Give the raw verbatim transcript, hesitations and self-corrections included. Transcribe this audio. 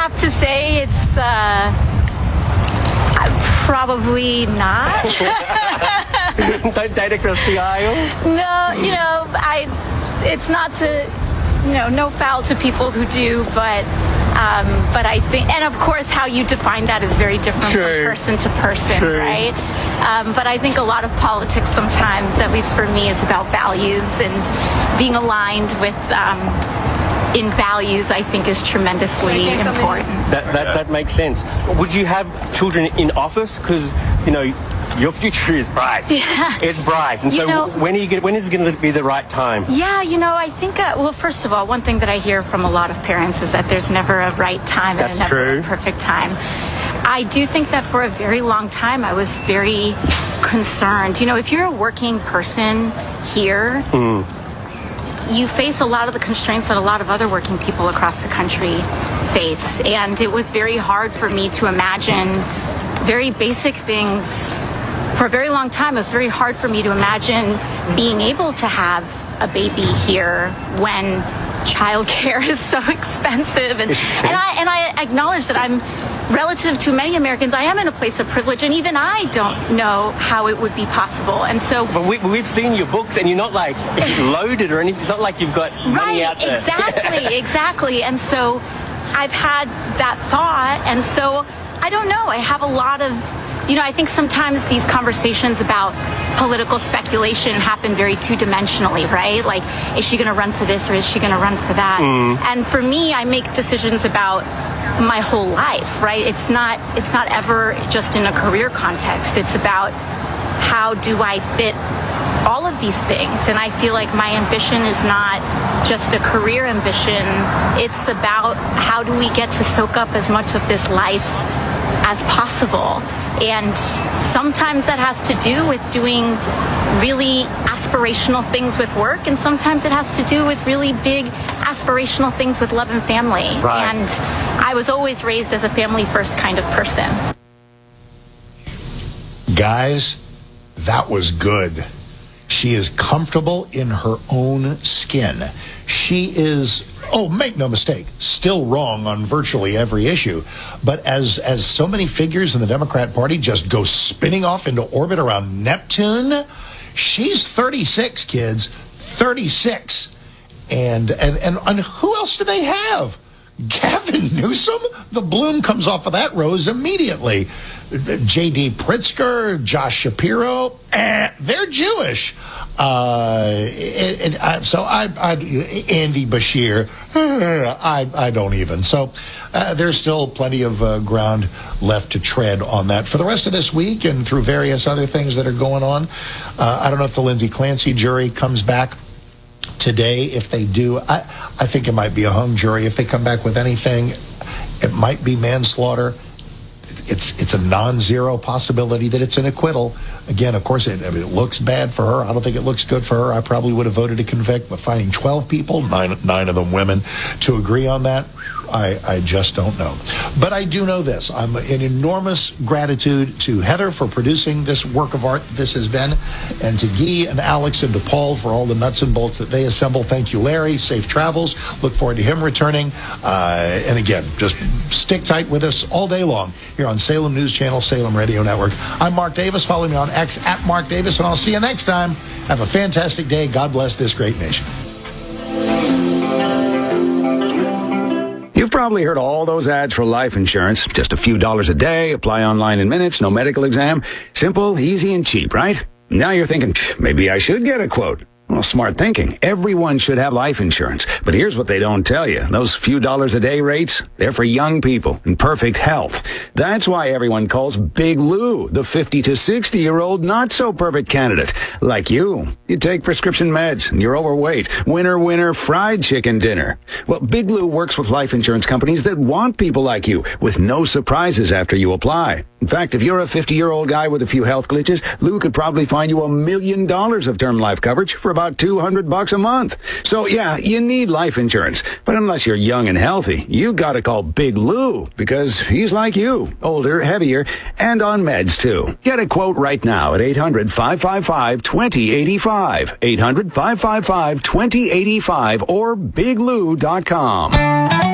have to say it's uh, probably not. Don't date across the aisle? No, you know, I. It's not to, you know, no foul to people who do, but um, but I think, and of course, how you define that is very different True. from person to person, True. right? Um, but I think a lot of politics sometimes, at least for me, is about values, and being aligned with. Um, in values, I think, is tremendously important. That, that that makes sense. Would you have children in office? Because, you know, your future is bright. Yeah. It's bright. And You so know- when are you get, when is it going to be the right time? Yeah, you know, I think, uh, well, first of all, one thing that I hear from a lot of parents is that there's never a right time That's and never true. a perfect time. I do think that for a very long time, I was very concerned. You know, if you're a working person here, Mm. you face a lot of the constraints that a lot of other working people across the country face. And it was very hard for me to imagine very basic things. For a very long time, it was very hard for me to imagine being able to have a baby here when childcare is so expensive. And, and I and I acknowledge that I'm, relative to many Americans, I am in a place of privilege, and even I don't know how it would be possible. And so, But we, we've seen your books, and you're not like loaded or anything. It's not like you've got money right, out there. exactly, exactly. And so I've had that thought, and so I don't know. I have a lot of, you know, I think sometimes these conversations about political speculation happen very two-dimensionally, right? Like, is she going to run for this or is she going to run for that? Mm. And for me, I make decisions about my whole life, right? It's not it's not ever just in a career context. It's about how do I fit all of these things. And I feel like my ambition is not just a career ambition. It's about how do we get to soak up as much of this life as possible. And sometimes that has to do with doing really aspirational things with work, and sometimes it has to do with really big aspirational things with love and family. Right. And I was always raised as a family first kind of person. Guys, that was good. She is comfortable in her own skin. She is, oh, make no mistake, still wrong on virtually every issue. But as as so many figures in the Democrat Party just go spinning off into orbit around Neptune, she's thirty-six, kids, thirty-six. And and and, and who else do they have? Gavin Newsom? The bloom comes off of that rose immediately. J D Pritzker, Josh Shapiro, eh, they're Jewish. Uh, and, and I, so I, I, Andy Bashir, eh, I, I don't even. So uh, there's still plenty of uh, ground left to tread on that for the rest of this week and through various other things that are going on. Uh, I don't know if the Lindsay Clancy jury comes back today. If they do, I, I think it might be a hung jury. If they come back with anything, it might be manslaughter. It's it's a non-zero possibility that it's an acquittal. Again, of course, it, I mean, it looks bad for her. I don't think it looks good for her. I probably would have voted to convict, but finding twelve people, nine nine of them women, to agree on that, I, I just don't know. But I do know this. I'm in enormous gratitude to Heather for producing this work of art this has been, and to Guy and Alex and to Paul for all the nuts and bolts that they assemble. Thank you, Larry. Safe travels. Look forward to him returning. Uh, and again, just stick tight with us all day long here on Salem News Channel, Salem Radio Network. I'm Mark Davis. Follow me on X at Mark Davis, and I'll see you next time. Have a fantastic day. God bless this great nation. You've probably heard all those ads for life insurance. Just a few dollars a day, apply online in minutes, no medical exam. Simple, easy, and cheap, right? Now you're thinking, maybe I should get a quote. Well, smart thinking. Everyone should have life insurance. But here's what they don't tell you. Those few dollars a day rates, they're for young people in perfect health. That's why everyone calls Big Lou the fifty to sixty-year-old not-so-perfect candidate. Like you. You take prescription meds, and you're overweight. Winner, winner, fried chicken dinner. Well, Big Lou works with life insurance companies that want people like you, with no surprises after you apply. In fact, if you're a fifty-year-old guy with a few health glitches, Lou could probably find you a million dollars of term life coverage for about two hundred bucks a month. So yeah, you need life insurance. But unless you're young and healthy, you gotta call Big Lou, because he's like you, older, heavier, and on meds too. Get a quote right now at eight hundred, five five five, two zero eight five, eight hundred, five five five, two zero eight five, or big lou dot com.